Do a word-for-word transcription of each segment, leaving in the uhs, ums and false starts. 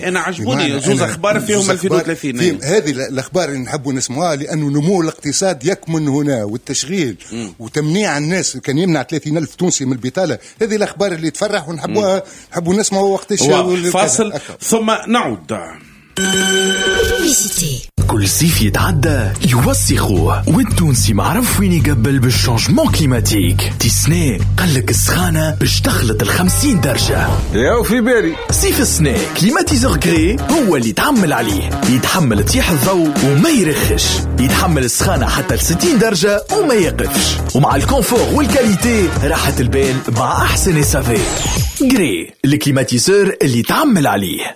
انا عجبوني زوز اخبار فيهم ألفين وثلاثين. فيهم هذه الاخبار اللي نحبوا نسمعوها، لانه نمو الاقتصاد يكمن هنا والتشغيل م. وتمنيع الناس كان يمنع ثلاثين ألف تونسي من البطاله. هذه الاخبار اللي تفرح ونحبوها، نحبوا نسمعوا وقت الشهر. فاصل ثم نعود. كل صيف يتعدى يوسخوه، والتونسي معرف وين يقبل بالشانجمون كليماتيك. تسنى قلك السخانة باش تخلط الخمسين درجة. ياو في بالي صيف السنة كليماتيزور غري هو اللي يتعمل عليه، يتحمل طيح الضوء وما يرخش، يتحمل السخانة حتى لستين درجة وما يقفش، ومع الكونفور والكاليتي راحة البال مع أحسن إسافي. غري الكليماتيزور اللي يتعمل عليه.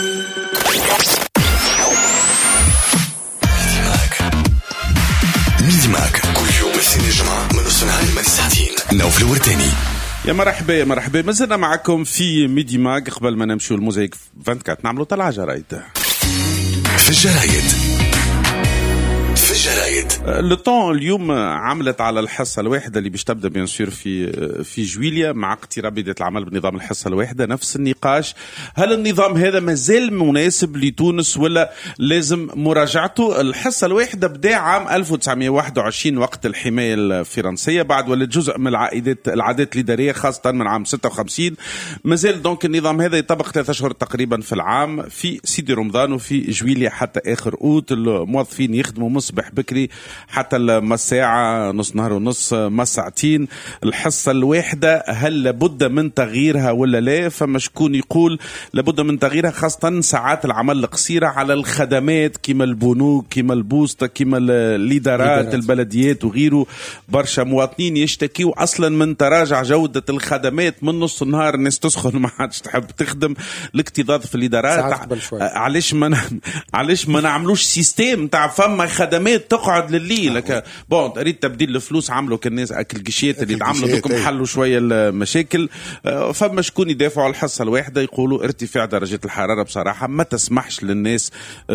ميدي ماك كل يوم الاثنين الجمعة من نص نهار لما ساعتين. نوف الورتاني. يا مرحبا يا مرحبا، مازلنا معكم في ميدي ماك. قبل ما نمشوا الموزايك أربعة وعشرين نعملوا طلعة جرايد في الجرايد. في الجرايد لو طون اليوم عملت على الحصة الواحدة اللي باش تبدا بيان سور في في جويليا مع اقتراب بداية العمل بنظام الحصة الواحدة. نفس النقاش، هل النظام هذا مازال مناسب لتونس ولا لازم مراجعته؟ الحصة الواحدة بدا عام ألف وتسعمائة وواحد وعشرين وقت الحماية الفرنسية، بعد ولد جزء من العائدات العادات الإدارية خاصة من عام ستة وخمسين. مازال دونك النظام هذا يطبق ثلاثة أشهر تقريبا في العام في سيدي رمضان وفي جويليا حتى آخر أوت. الموظفين يخدموا مصبح بكري حتى ما الساعة نص نهار ونص ما ساعتين. الحصة الواحدة هل لابد من تغييرها ولا لا؟ فما شكون يقول لابد من تغييرها، خاصة ساعات العمل القصيرة على الخدمات كما البنوك كما البوسطة كما الإدارات البلديات وغيره. برشا مواطنين يشتكيوا أصلا من تراجع جودة الخدمات، من نص النهار الناس تسخن ما عادش تحب تخدم، الاكتظاظ في الإدارات. علاش ما علاش ما نعملوش سيستم تاع فما خدمات تقعد لليل لك بون تريد تبديل الفلوس؟ عملوا كالناس اكل القشيات اللي تعملوا دوكم حلوا شويه المشاكل. فما شكون يدافعوا على الحصه الواحده يقولوا ارتفاع درجه الحراره بصراحه ما تسمحش للناس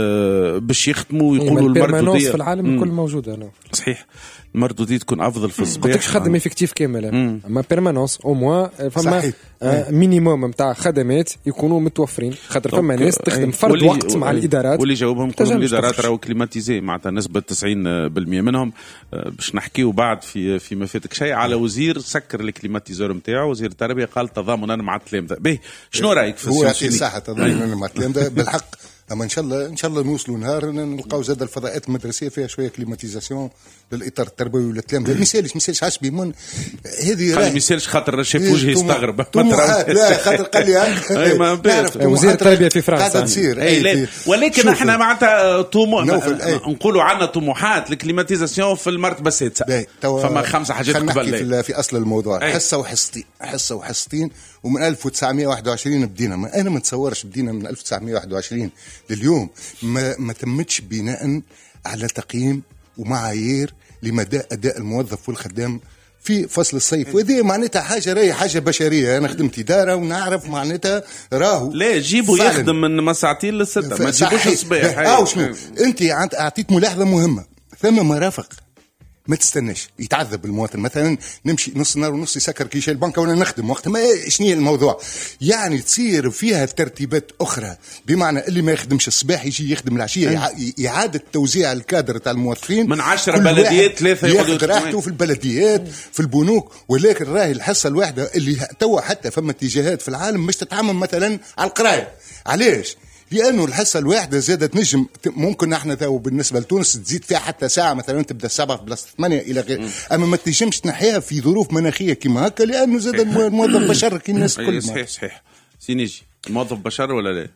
باش يخدموا. يقولوا المردوديه في العالم الكل موجوده. أنا صحيح المردوديه تكون افضل في الصباح. قلتلكش خدم افكتيف كامل اما بيرمانونس او موان فما آه مينيموم نتاع خدمات يكونوا متوفرين، خاطر فما ناس تخدم فرد وقت مع الادارات. واللي جاوبهم كلهم الادارات راهو كليماتيزي معناتها نسبه تسعين بالمئة منهم. باش نحكيو بعد في في ما فاتك شيء على وزير سكر الكليماتيزور نتاعو. وزير التربيه قال تضامنا مع التلامذه. باهي شنو رايك في هو في صحه تضامنا مع التلامذه بالحق. اما ان شاء الله ان شاء الله نوصلوا نهار نلقاو زاد الفضاءات المدرسيه فيها شويه كليماتيزاسيون للاطار التربوي والتلامذه. ما يسالش ما يسالش عشبي من هذه خلي ما يسالش خاطر شاف وجهي يستغرب. لا خاطر قال لي اي ما نعرف وزير التربيه في فرنسا قاعده تصير. اي ولكن احنا معناتها طموح نقولوا عندنا طموحات الكليماتيزاسيون في المرتبه السادسه. فما خمسه حاجات قبل في, في اصل الموضوع أي. حصه وحصتين حصه وحصتين ومن ألف وتسعمائة وواحد وعشرين بدينا. ما انا ما نتصورش بدينا من ألف وتسعمائة وواحد وعشرين لليوم ما, ما تمتش بناء على تقييم ومعايير لمدى اداء الموظف والخدام في فصل الصيف. وهذه معناتها حاجه راهي حاجه بشريه. انا خدمت اداره ونعرف معناتها راهو لا جيبوا يخدم من ساعتين للستة ما تجيبوش الصباح. اه شنو انت اعطيت ملاحظه مهمه، ثم مرافق ما تستناش يتعذب المواطن. مثلا نمشي نص نهار ونص يسكر كيشي البنك وانا نخدم وقت ما شنو الموضوع. يعني تصير فيها ترتيبات اخرى، بمعنى اللي ما يخدمش الصباح يجي يخدم العشيه. اعاده توزيع الكادر تاع الموظفين من عشرة بلديات ثلاثه ياخذ راحته في البلديات في البنوك. ولكن راهي الحصه الواحده اللي توا حتى فما اتجاهات في العالم مش تتعامل مثلا على القرايه. علاش؟ لأنه الحصة الواحدة زادت نجم ممكن احنا ذو بالنسبة لتونس تزيد فيها حتى ساعة مثلا تبدأ سبعة بلس ثمانية إلى غير. أما ما تنجمش تنحيها في ظروف مناخية كما هكا لأنه زاد الموظف بشر كي الناس كل. صحيح صحيح سينيجي الموظف بشر ولا لا؟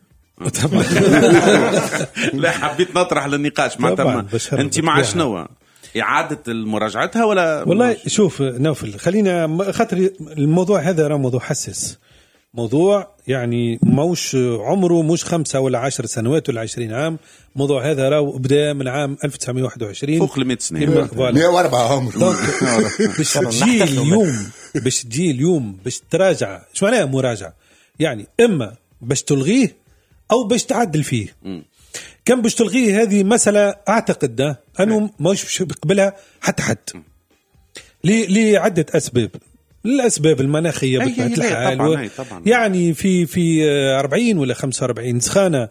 لا حبيت نطرح للنقاش معناتها أنت مع شنو؟ إعادة المراجعتها ولا؟ والله شوف نوفل خلينا خاطر الموضوع هذا راه موضوع حساس، موضوع يعني موش عمره مش خمسة ولا عشر سنوات ولا عشرين عام. موضوع هذا راهو بدأ من عام ألف وتسعمائة وواحد وعشرين فوق المئة سنة مئة وأربعة عمره. باش تجي اليوم باش تجي اليوم باش تراجع شو معناها مراجعة؟ يعني إما باش تلغيه أو باش تعدل فيه. كم باش تلغيه هذه مسألة أعتقد ده أنه مش بيقبلها حتى حد لعدة أسباب. للاسباب المناخيه بطبيعه الحال طبعاً و... هي طبعاً. يعني في في أربعين ولا خمسة وأربعين سخانه